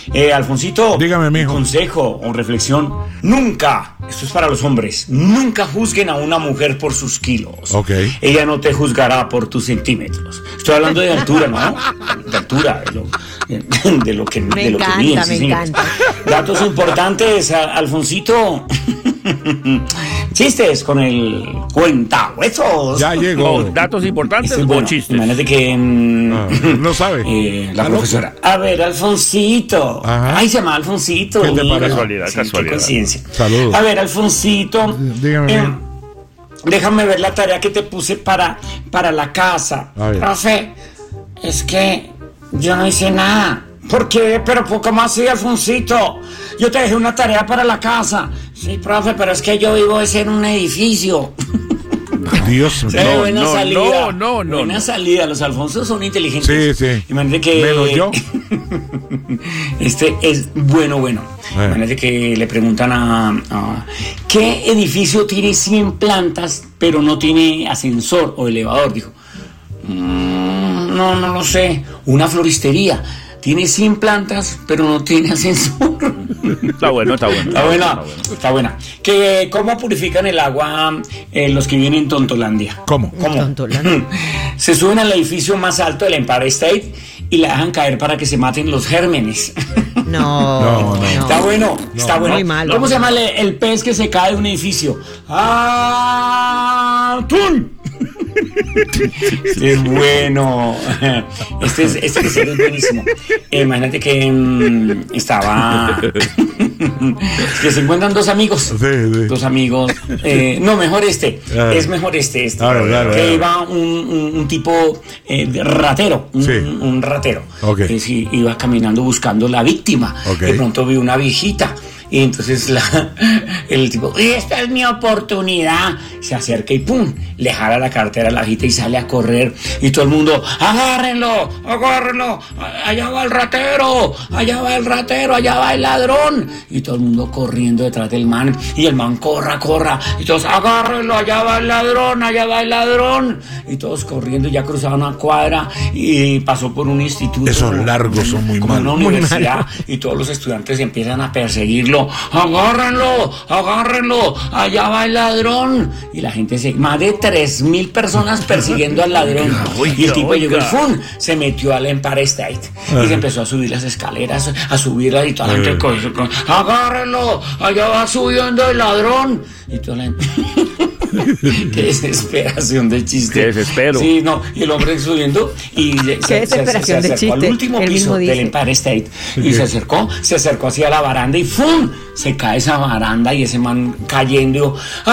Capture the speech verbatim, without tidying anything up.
Eh, Alfonsito, dígame, mijo. Un consejo o reflexión. Nunca, esto es para los hombres, nunca juzguen a una mujer por sus kilos. Ok. Ella no te juzgará por tus centímetros. Estoy hablando de altura, ¿no? De altura, de lo, de lo que Me de lo encanta, que miden, me sí, señores. encanta. Datos importantes, a- Alfonsito. Chistes con el cuentahuesos. Ya llegó. Oh, datos importantes Este es o bueno. chistes. Imagínate que mm, Ah, no sabe. eh, la ¿Está profesora. A ver, Alfonsito. Ajá. Ay, se llama Alfonsito. ¿Qué te mira. parece? Casualidad, Sí, casualidad. Qué coincidencia. Saludos. A ver, Alfonsito. Dígame, eh, bien. déjame ver la tarea que te puse para, para la casa. A ver. Profe, es que yo no hice nada. ¿Por qué? Pero ¿cómo así, Alfonsito? Yo te dejé una tarea para la casa. Sí, profe, pero es que yo vivo es en un edificio. Dios Sí, mío. No, buena no, salida. no, no, no, Buena no. salida. Los Alfonsos son inteligentes. Sí, sí. Imagínate que. Menos yo. Este es bueno, bueno. Eh. Imagínate que le preguntan a, a. ¿Qué edificio tiene cien plantas, pero no tiene ascensor o elevador? Dijo. "Mm, no, no lo sé. Una floristería. Tiene cien plantas, pero no tiene ascensor. Está bueno, está bueno. Está buena, Está bueno. está buena. Que, ¿cómo purifican el agua eh, los que viven en Tontolandia? ¿Cómo? ¿Cómo? Tontolandia. Se suben al edificio más alto del Empire State y la dejan caer para que se maten los gérmenes. No, No, no. Está bueno, está bueno. muy malo. ¿Cómo se llama el, el pez que se cae de un edificio? ¡Atún! Es bueno. Este es, este es, es buenísimo. Eh, imagínate que mm, estaba. Que se encuentran dos amigos. Sí, sí. Dos amigos. Eh, no, mejor este. Ah. Es mejor este. este Claro, claro, que claro. iba un, un, un tipo eh, de ratero. Un, Sí. un ratero. Ok. Que sí, iba caminando buscando la víctima. Ok. De pronto vio una viejita. Y entonces la, el tipo, esta es mi oportunidad. Se acerca y pum, le jala la cartera a la viejita y sale a correr. Y todo el mundo, agárrenlo, agárrenlo, allá va el ratero, allá va el ratero, allá va el ladrón. Y todo el mundo corriendo detrás del man. Y el man corra, corra. Y todos, agárrenlo, allá va el ladrón, allá va el ladrón. Y todos corriendo, ya cruzaban una cuadra y pasó por un instituto. Esos largos son muy como malos. una universidad. Y todos los estudiantes empiezan a perseguirlo. Agárrenlo, agárrenlo, allá va el ladrón. Y la gente se, más de tres mil personas persiguiendo al ladrón. Oiga, Y el tipo oiga. llegó y ¡fum! Se metió al Empire State. Y se empezó a subir las escaleras, a subirlas y toda la gente con, con, agárrenlo, allá va subiendo el ladrón. Y toda la gente. Qué desesperación de chiste. Qué desespero. Sí, no, y el hombre subiendo y se, se- desesperación se de acercó al chiste, último él piso mismo dice. del Empire State y se acercó, se acercó hacia la baranda y ¡fum! Se cae esa baranda y ese man cayendo.